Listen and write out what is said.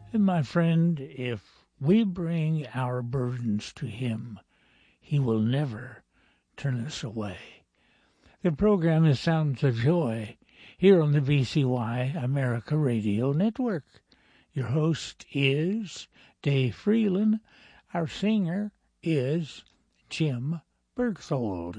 And my friend, if we bring our burdens to him, he will never turn us away. The program is Sounds of Joy here on the VCY America Radio Network. Your host is Dave Freeland. Our singer is Jim Bergthold.